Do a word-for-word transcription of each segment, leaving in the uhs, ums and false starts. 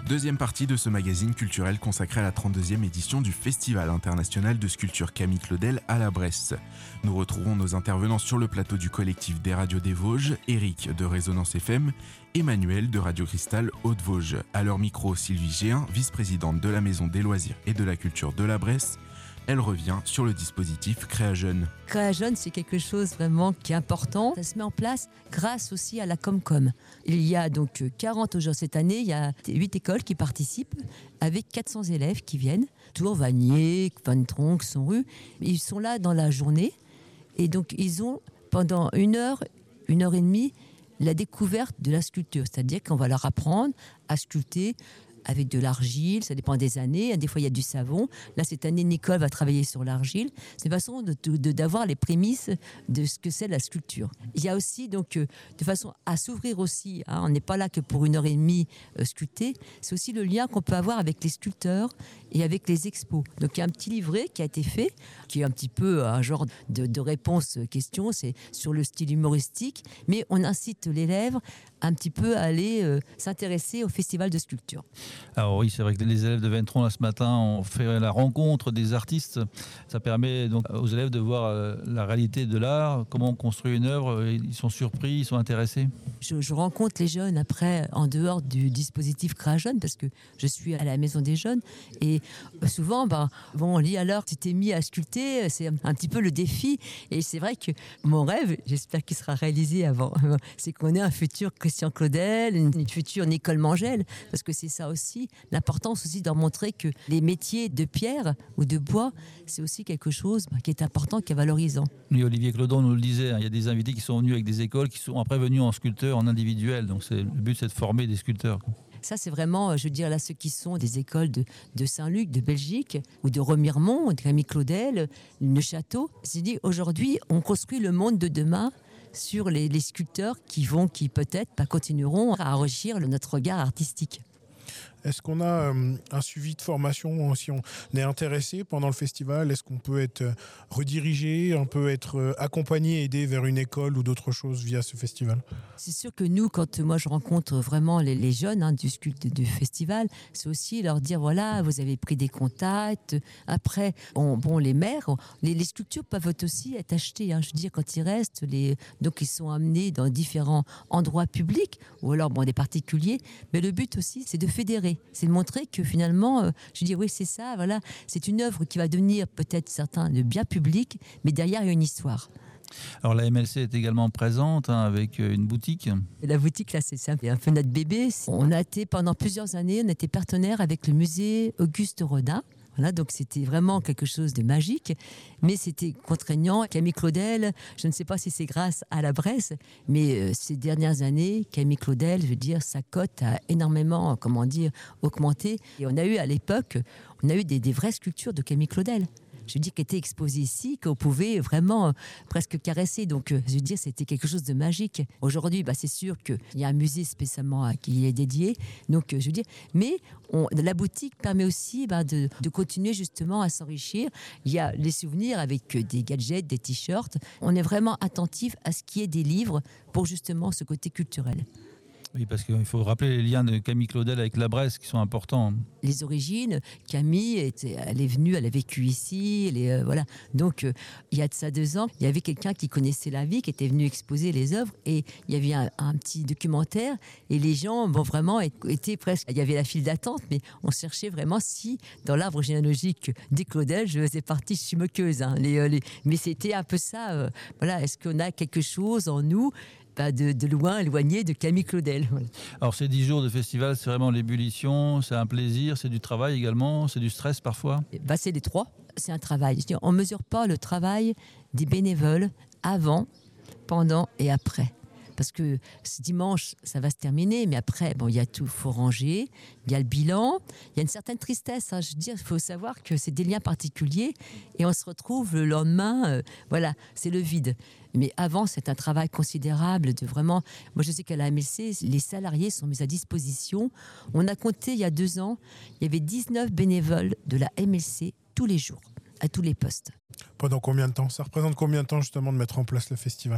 Deuxième partie de ce magazine culturel consacré à la trente-deuxième édition du Festival international de sculpture Camille Claudel à la Bresse. Nous retrouvons nos intervenants sur le plateau du collectif des radios des Vosges, Eric de Résonance F M, Emmanuel de Radio Cristal Haute-Vosges. À leur micro, Sylvie Géin, vice-présidente de la Maison des loisirs et de la culture de la Bresse. Elle revient sur le dispositif Créajeune. Créajeune, c'est quelque chose vraiment qui est important. Ça se met en place grâce aussi à la Comcom. Il y a donc quarante aujourd'hui cette année, il y a huit écoles qui participent avec quatre cents élèves qui viennent. Tours, Vanier, Van Tronc, Sonru. Ils sont là dans la journée et donc ils ont pendant une heure, une heure et demie la découverte de la sculpture. C'est-à-dire qu'on va leur apprendre à sculpter avec de l'argile, ça dépend des années. Des fois, il y a du savon. Là, cette année, Nicole va travailler sur l'argile. C'est une façon de, de, d'avoir les prémices de ce que c'est la sculpture. Il y a aussi, donc, euh, de façon à s'ouvrir aussi, hein, on n'est pas là que pour une heure et demie euh, sculpter, c'est aussi le lien qu'on peut avoir avec les sculpteurs et avec les expos. Donc, il y a un petit livret qui a été fait, qui est un petit peu un genre de, de réponse-question, c'est sur le style humoristique, mais on incite l'élève un petit peu à aller euh, s'intéresser au festival de sculpture. Alors oui, c'est vrai que les élèves de Ventron, là, ce matin, ont fait la rencontre des artistes. Ça permet donc aux élèves de voir euh, la réalité de l'art, comment on construit une œuvre. Ils sont surpris, ils sont intéressés. Je, je rencontre les jeunes après, en dehors du dispositif Créajeune, parce que je suis à la Maison des Jeunes. Et souvent, ben, bon, on lit alors, tu t'es mis à sculpter, c'est un petit peu le défi. Et c'est vrai que mon rêve, j'espère qu'il sera réalisé avant, c'est qu'on ait un futur Christian Claudel, une, une future Nicole Mangel, parce que c'est ça aussi. L'importance aussi de leur montrer que les métiers de pierre ou de bois, c'est aussi quelque chose qui est important, qui est valorisant. Oui, Olivier Clodon nous le disait, hein, il y a des invités qui sont venus avec des écoles, qui sont après venus en sculpteur, en individuel. Donc c'est, le but, c'est de former des sculpteurs. Ça, c'est vraiment, je veux dire, là, ceux qui sont des écoles de, de Saint-Luc, de Belgique, ou de Remiremont, de Camille Claudel, Neuchâteau. C'est dit, aujourd'hui, on construit le monde de demain sur les, les sculpteurs qui vont, qui peut-être pas continueront à enrichir le, notre regard artistique. Est-ce qu'on a euh, un suivi de formation si on est intéressé pendant le festival? Est-ce qu'on peut être redirigé, on peut être euh, accompagné, aidé vers une école ou d'autres choses via ce festival? C'est sûr que nous, quand moi je rencontre vraiment les, les jeunes hein, du, du festival, c'est aussi leur dire voilà, vous avez pris des contacts. Après, on, bon, les maires, on, les, les sculptures peuvent aussi être achetées. Hein, je veux dire, quand ils restent, les, donc ils sont amenés dans différents endroits publics ou alors bon, des particuliers. Mais le but aussi, c'est de fédérer. C'est de montrer que finalement, euh, je dis oui, c'est ça, voilà, c'est une œuvre qui va devenir peut-être certains de bien public, mais derrière il y a une histoire. Alors la M L C est également présente hein, avec une boutique. Et la boutique là, c'est ça, c'est un peu notre bébé. On a été pendant plusieurs années, on a été partenaire avec le musée Auguste Rodin. Voilà, donc c'était vraiment quelque chose de magique, mais c'était contraignant. Camille Claudel, je ne sais pas si c'est grâce à la Bresse, mais euh, ces dernières années, Camille Claudel, je veux dire, sa cote a énormément, comment dire, augmenté. Et on a eu à l'époque, on a eu des, des vraies sculptures de Camille Claudel. Je veux dire, qui était exposé ici, qu'on pouvait vraiment euh, presque caresser. Donc, euh, je veux dire, c'était quelque chose de magique. Aujourd'hui, bah, c'est sûr qu'il y a un musée spécialement à qui il est dédié. Donc, euh, je veux dire, mais on, la boutique permet aussi bah, de, de continuer justement à s'enrichir. Il y a les souvenirs avec euh, des gadgets, des t-shirts. On est vraiment attentif à ce qui est des livres pour justement ce côté culturel. Oui, parce qu'il faut rappeler les liens de Camille Claudel avec la Bresse qui sont importants. Les origines, Camille, était, elle est venue, elle a vécu ici, elle est, euh, voilà. Donc, euh, il y a de ça deux ans, il y avait quelqu'un qui connaissait la vie, qui était venu exposer les œuvres, et il y avait un, un petit documentaire, et les gens, bon, vraiment, étaient presque, il y avait la file d'attente, mais on cherchait vraiment si, dans l'arbre généalogique des Claudel, je faisais partie, je suis moqueuse, hein, les, euh, les, mais c'était un peu ça, euh, voilà, est-ce qu'on a quelque chose en nous De, de loin, éloigné de Camille Claudel. Voilà. Alors ces dix jours de festival, c'est vraiment l'ébullition, c'est un plaisir, c'est du travail également, c'est du stress parfois. Bah, c'est les trois, c'est un travail. Je veux dire, on ne mesure pas le travail des bénévoles avant, pendant et après. Parce que ce dimanche, ça va se terminer, mais après, bon, il y a tout, il faut ranger, il y a le bilan, il y a une certaine tristesse. Hein, je veux dire, il faut savoir que c'est des liens particuliers et on se retrouve le lendemain, euh, voilà, c'est le vide. Mais avant, c'est un travail considérable de vraiment... Moi, je sais qu'à la M L C, les salariés sont mis à disposition. On a compté il y a deux ans, il y avait dix-neuf bénévoles de la M L C tous les jours, à tous les postes. Pendant combien de temps? Ça représente combien de temps justement de mettre en place le festival?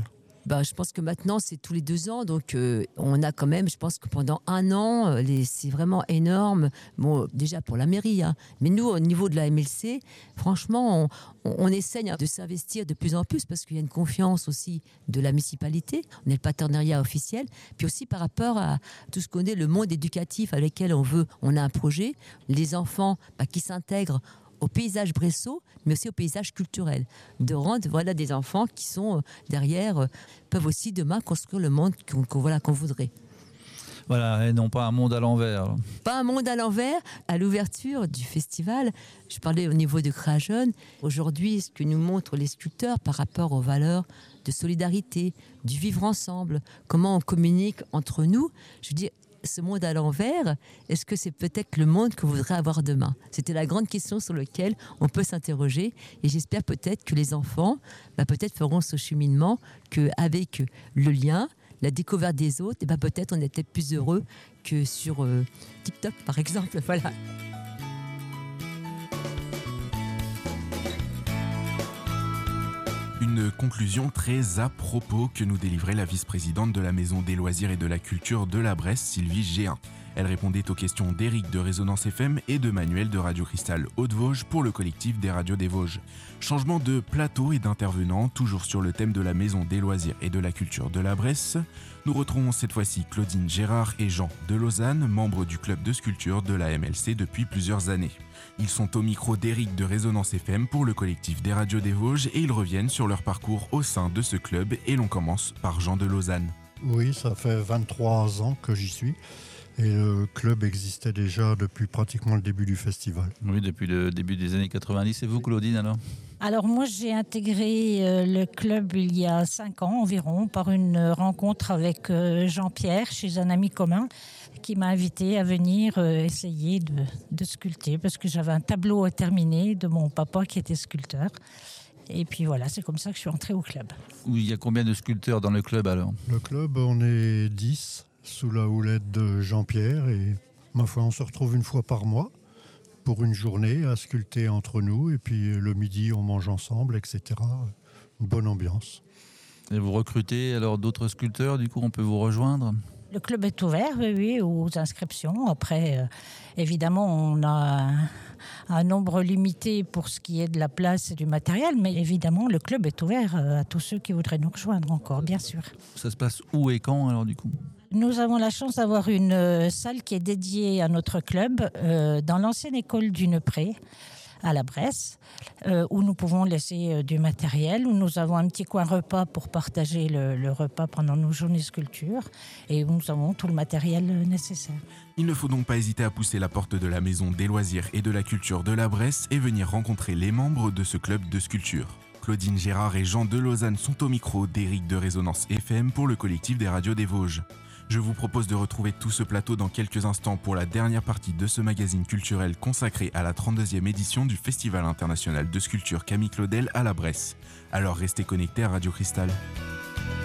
Ben, je pense que maintenant, c'est tous les deux ans. Donc, euh, on a quand même, je pense que pendant un an, euh, les, c'est vraiment énorme. Bon, déjà pour la mairie, hein. Mais nous, au niveau de la M L C, franchement, on, on, on essaye de s'investir de plus en plus parce qu'il y a une confiance aussi de la municipalité. On est le partenariat officiel. Puis aussi par rapport à tout ce qu'on est, le monde éducatif avec lequel on veut, on a un projet. Les enfants bah, qui s'intègrent au paysage bresseau, mais aussi au paysage culturel. De rendre voilà, des enfants qui sont euh, derrière, euh, peuvent aussi demain construire le monde qu'on, qu'on, voilà, qu'on voudrait. Voilà, et non pas un monde à l'envers. Pas un monde à l'envers. À l'ouverture du festival, je parlais au niveau de Créa Jeune. Aujourd'hui, ce que nous montrent les sculpteurs par rapport aux valeurs de solidarité, du vivre ensemble, comment on communique entre nous, je veux dire, ce monde à l'envers, est-ce que c'est peut-être le monde qu'on voudrait avoir demain ? C'était la grande question sur laquelle on peut s'interroger et j'espère peut-être que les enfants bah, peut-être feront ce cheminement qu'avec le lien, la découverte des autres, et bah, peut-être on est peut-être plus heureux que sur euh, TikTok par exemple. Voilà. Une conclusion très à propos que nous délivrait la vice-présidente de la Maison des Loisirs et de la Culture de la Bresse, Sylvie Géhin. Elle répondait aux questions d'Éric de Résonance F M et de Manuel de Radio Cristal Haute-Vosges pour le collectif des radios des Vosges. Changement de plateau et d'intervenants, toujours sur le thème de la Maison des Loisirs et de la Culture de la Bresse. Nous retrouvons cette fois-ci Claudine Gérard et Jean de Lausanne, membres du club de sculpture de la M L C depuis plusieurs années. Ils sont au micro d'Éric de Résonance F M pour le collectif des radios des Vosges et ils reviennent sur leur parcours au sein de ce club et l'on commence par Jean de Lausanne. Oui, ça fait vingt-trois ans que j'y suis. Et le club existait déjà depuis pratiquement le début du festival. Oui, depuis le début des années quatre-vingt-dix. Et vous, Claudine, alors ? Alors moi, j'ai intégré euh, le club il y a cinq ans environ par une rencontre avec euh, Jean-Pierre chez un ami commun qui m'a invité à venir euh, essayer de, de sculpter parce que j'avais un tableau à terminer de mon papa qui était sculpteur. Et puis voilà, c'est comme ça que je suis entrée au club. Il y a combien de sculpteurs dans le club alors ? Le club, on est dix. Sous la houlette de Jean-Pierre et ma foi on se retrouve une fois par mois pour une journée à sculpter entre nous et puis le midi on mange ensemble, et cetera. Une bonne ambiance. Et vous recrutez alors d'autres sculpteurs, du coup on peut vous rejoindre ? Le club est ouvert, oui, oui, aux inscriptions. Après, euh, évidemment, on a un, un nombre limité pour ce qui est de la place et du matériel, mais évidemment, le club est ouvert à tous ceux qui voudraient nous rejoindre encore, bien sûr. Ça se passe où et quand alors du coup ? Nous avons la chance d'avoir une euh, salle qui est dédiée à notre club euh, dans l'ancienne école du Neupré, à la Bresse, euh, où nous pouvons laisser euh, du matériel, où nous avons un petit coin repas pour partager le, le repas pendant nos journées sculpture et où nous avons tout le matériel euh, nécessaire. Il ne faut donc pas hésiter à pousser la porte de la Maison des Loisirs et de la Culture de la Bresse et venir rencontrer les membres de ce club de sculpture. Claudine Gérard et Jean de Lausanne sont au micro d'Éric de Résonance F M pour le collectif des radios des Vosges. Je vous propose de retrouver tout ce plateau dans quelques instants pour la dernière partie de ce magazine culturel consacré à la trente-deuxième édition du Festival international de sculpture Camille Claudel à la Bresse. Alors restez connectés à Radio Cristal.